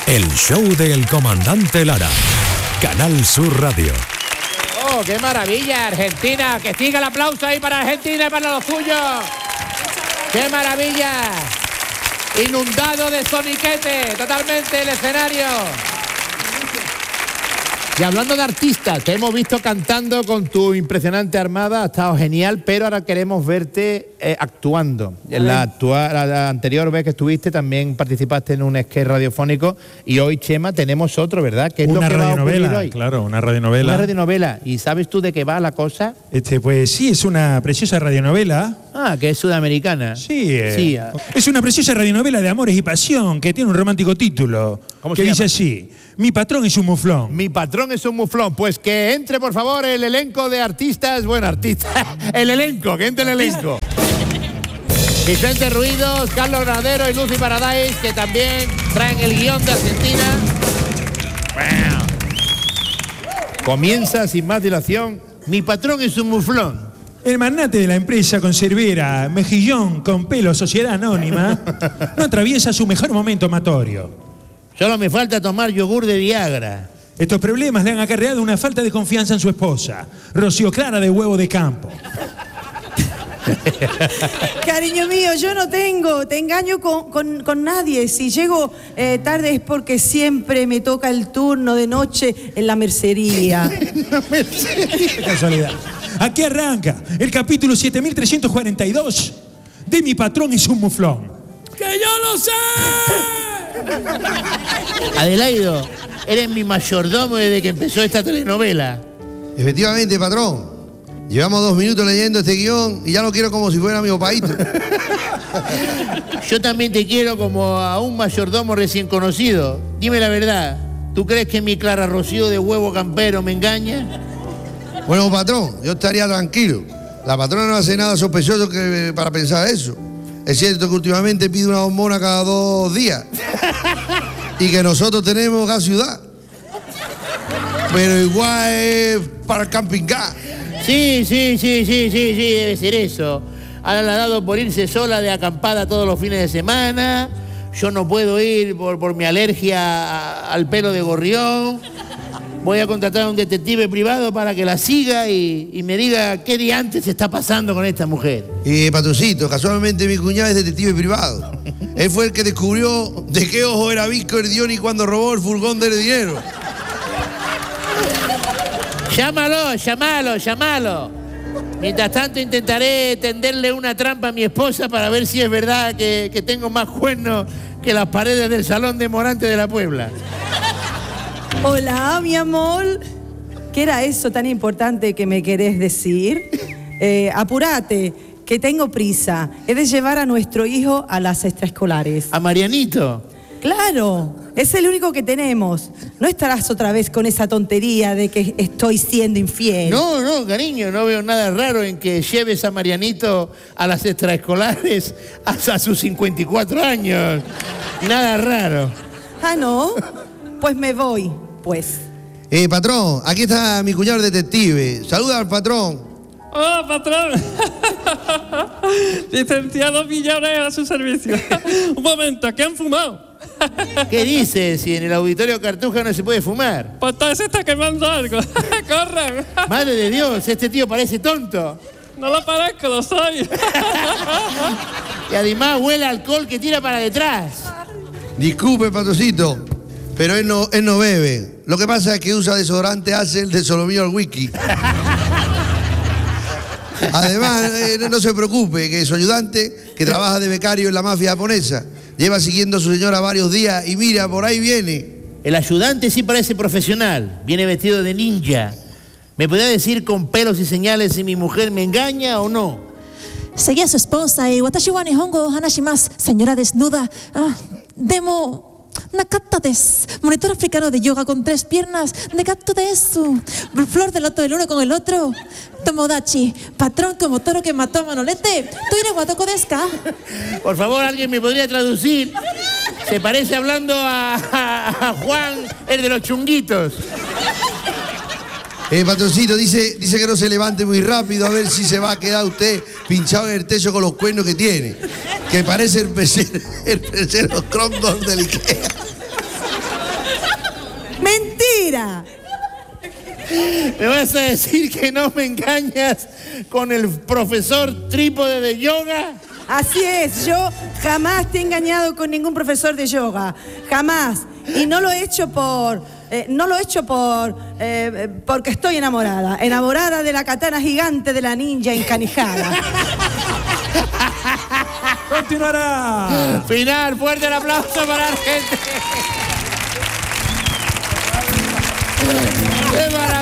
El show del comandante Lara. Canal Sur Radio. ¡Oh, qué maravilla! Argentina, que siga el aplauso ahí para Argentina y para los suyos. ¡Qué maravilla! Inundado de soniquete, totalmente el escenario. Y hablando de artistas, te hemos visto cantando con tu impresionante armada, ha estado genial, pero ahora queremos verte actuando. En la anterior vez que estuviste también participaste en un sketch radiofónico y hoy, Chema, tenemos otro, ¿verdad? ¿Qué es una lo que radionovela, va a hoy? claro, una radionovela. Una radionovela. ¿Y sabes tú de qué va la cosa? Pues sí, es una preciosa radionovela. Ah, que es sudamericana. Sí, sí. Es una preciosa radionovela de amores y pasión que tiene un romántico título. ¿Cómo que se dice llama? así: Mi patrón es un muflón. Mi patrón es un muflón. Pues que entre, por favor, el elenco de artistas. Bueno, artistas. El elenco, que entre el elenco. Vicente Ruidos, Carlos Granadero y Lucy Paradise, que también traen el guión de Argentina. Comienza sin más dilación. Mi patrón es un muflón. El magnate de la empresa conservera, mejillón con pelo, sociedad anónima, no atraviesa su mejor momento amatorio. Solo me falta tomar yogur de Viagra. Estos problemas le han acarreado una falta de confianza en su esposa, Rocío Clara de Huevo de Campo. Cariño mío, yo no te engaño con nadie. Si llego tarde es porque siempre me toca el turno de noche en la mercería. Qué casualidad. Aquí arranca el capítulo 7342 de Mi patrón es un muflón. ¡Que yo lo sé! Adelaido, eres mi mayordomo desde que empezó esta telenovela. Efectivamente, patrón. Llevamos 2 minutos leyendo este guión y ya lo quiero como si fuera mi opaíto. Yo también te quiero como a un mayordomo recién conocido. Dime la verdad, ¿tú crees que mi Clara Rocío de Huevo Campero me engaña? Bueno, patrón, yo estaría tranquilo. La patrona no hace nada sospechoso para pensar eso. Es cierto que últimamente pide una hormona cada 2 días y que nosotros tenemos gas ciudad. Pero igual es para el camping gas. Sí, debe ser eso. Ahora le ha dado por irse sola de acampada todos los fines de semana. Yo no puedo ir por mi alergia al pelo de gorrión. Voy a contratar a un detective privado para que la siga y me diga qué día antes está pasando con esta mujer. Patrocito, casualmente mi cuñado es detective privado. Él fue el que descubrió de qué ojo era Visco Erdioni cuando robó el furgón del dinero. Llámalo. Mientras tanto intentaré tenderle una trampa a mi esposa para ver si es verdad que tengo más cuernos que las paredes del salón de Morante de la Puebla. Hola, mi amor. ¿Qué era eso tan importante que me querés decir? Apurate, que tengo prisa. He de llevar a nuestro hijo a las extraescolares. ¿A Marianito? Claro, es el único que tenemos. No estarás otra vez con esa tontería de que estoy siendo infiel. No, cariño, no veo nada raro en que lleves a Marianito a las extraescolares hasta sus 54 años. Nada raro. Ah, ¿no? Pues me voy, pues. Patrón, aquí está mi cuñado detective. Saluda al patrón. ¡Hola, patrón! Licenciado Millones a su servicio. Un momento, ¿qué han fumado? ¿Qué dices? Si en el auditorio Cartuja no se puede fumar. Pues todo se está quemando algo. ¡Corran! Madre de Dios, este tío parece tonto. No lo parezco, lo soy. Y además huele a alcohol que tira para detrás. Disculpe, patrocito, pero él no bebe. Lo que pasa es que usa desodorante Ace de Solomillo al whisky. Además, no se preocupe, que su ayudante, que trabaja de becario en la mafia japonesa, lleva siguiendo a su señora varios días y mira, por ahí viene. El ayudante sí parece profesional, viene vestido de ninja. ¿Me podría decir con pelos y señales si mi mujer me engaña o no? Seguí a su esposa y watashi wa nihongo o hanashimasu. Señora desnuda. Demo nakata desu. Monitor africano de yoga con 3 piernas. Negato desu. Flor del loto del uno con el otro. Tomodachi. Patrón como toro que mató a Manolete. ¿Toire watoko desu ka? Por favor, ¿alguien me podría traducir? Se parece hablando a Juan, el de los chunguitos. Patroncito, dice que no se levante muy rápido, a ver si se va a quedar usted pinchado en el techo con los cuernos que tiene. Que parece el pecero Cromdon del Ikea. mentira. ¿Me vas a decir que no me engañas con el profesor trípode de yoga? Así es, yo jamás te he engañado con ningún profesor de yoga, jamás. Y no lo he hecho porque estoy enamorada de la katana gigante de la ninja encanijada. Continuará. Final, fuerte el aplauso para Argentina. ¡Qué maravilla!